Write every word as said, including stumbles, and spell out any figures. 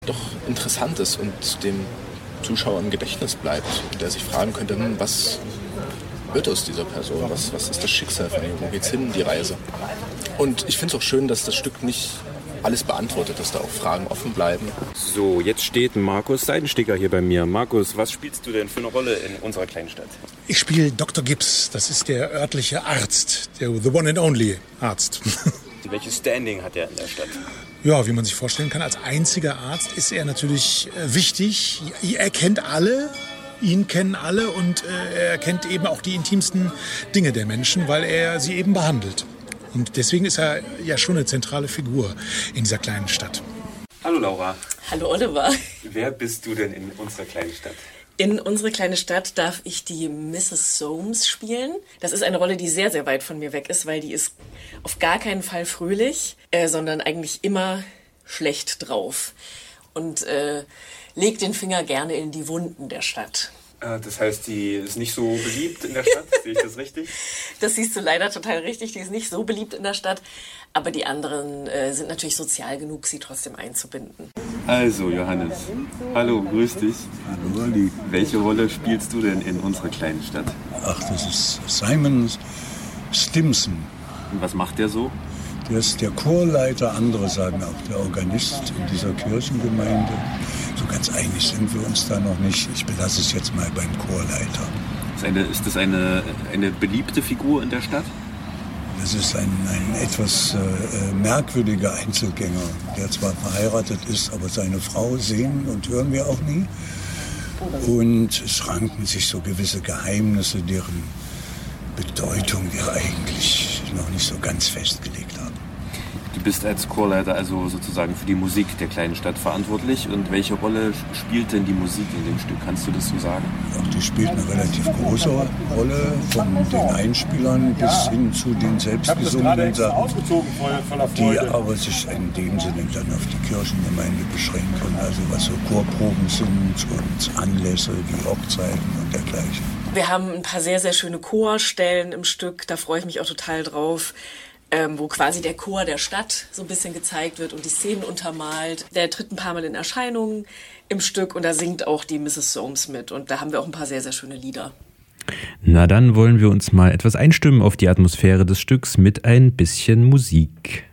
doch interessant ist und dem Zuschauer im Gedächtnis bleibt und der sich fragen könnte, hm, was wird aus dieser Person, was, was ist das Schicksal von ihr, wo geht's hin, die Reise. Und ich finde es auch schön, dass das Stück nicht alles beantwortet, dass da auch Fragen offen bleiben. So, jetzt steht Markus Seidensticker hier bei mir. Markus, was spielst du denn für eine Rolle in unserer kleinen Stadt? Ich spiele Doktor Gibbs, das ist der örtliche Arzt, der The One and Only Arzt. Welches Standing hat er in der Stadt? Ja, wie man sich vorstellen kann, als einziger Arzt ist er natürlich äh, wichtig. Er kennt alle, ihn kennen alle und äh, er kennt eben auch die intimsten Dinge der Menschen, weil er sie eben behandelt. Und deswegen ist er ja schon eine zentrale Figur in dieser kleinen Stadt. Hallo Laura. Hallo Oliver. Wer bist du denn in unserer kleinen Stadt? In unsere kleine Stadt darf ich die Misses Soames spielen. Das ist eine Rolle, die sehr, sehr weit von mir weg ist, weil die ist auf gar keinen Fall fröhlich, äh, sondern eigentlich immer schlecht drauf und äh, legt den Finger gerne in die Wunden der Stadt. Das heißt, die ist nicht so beliebt in der Stadt, sehe ich das richtig? Das siehst du leider total richtig, die ist nicht so beliebt in der Stadt, aber die anderen äh, sind natürlich sozial genug, sie trotzdem einzubinden. Also Johannes, hallo, grüß dich. Hallo Olli. Welche Rolle spielst du denn in unserer kleinen Stadt? Ach, das ist Simon Stimson. Und was macht der so? Der ist der Chorleiter, andere sagen auch der Organist in dieser Kirchengemeinde. So ganz einig sind wir uns da noch nicht. Ich belasse es jetzt mal beim Chorleiter. Ist, eine, ist das eine, eine beliebte Figur in der Stadt? Das ist ein, ein etwas äh, merkwürdiger Einzelgänger, der zwar verheiratet ist, aber seine Frau sehen und hören wir auch nie. Und es ranken sich so gewisse Geheimnisse, deren Bedeutung wir eigentlich noch nicht so ganz festgelegt haben. Du bist als Chorleiter also sozusagen für die Musik der kleinen Stadt verantwortlich. Und welche Rolle spielt denn die Musik in dem Stück? Kannst du das so sagen? Auch die spielt eine relativ große Rolle, von den Einspielern bis hin zu den selbstgesungenen Sachen, die aber sich in dem Sinne dann auf die Kirchengemeinde beschränken, also was so Chorproben sind und Anlässe wie Hochzeiten und dergleichen. Wir haben ein paar sehr, sehr schöne Chorstellen im Stück, da freue ich mich auch total drauf. Ähm, wo quasi der Chor der Stadt so ein bisschen gezeigt wird und die Szenen untermalt. Der tritt ein paar Mal in Erscheinung im Stück und da singt auch die Misses Soames mit. Und da haben wir auch ein paar sehr, sehr schöne Lieder. Na, dann wollen wir uns mal etwas einstimmen auf die Atmosphäre des Stücks mit ein bisschen Musik.